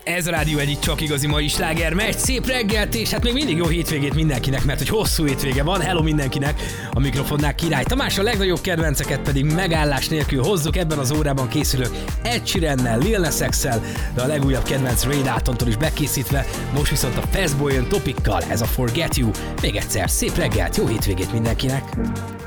Ez a Rádió egyik csak igazi mai sláger megy. Szép reggelt, és hát még mindig jó hétvégét mindenkinek, mert hogy hosszú hétvége van. Hello mindenkinek, a mikrofonnál Király Tamás, a legnagyobb kedvenceket pedig megállás nélkül hozzuk. Ebben az órában készülök Ed Sheerannel, Lil Nas X-el, de a legújabb kedvenc Ray Daltontól is bekészítve. Most viszont a Fastboy jön Topikkal, ez a Forget You. Még egyszer szép reggelt, jó hétvégét mindenkinek.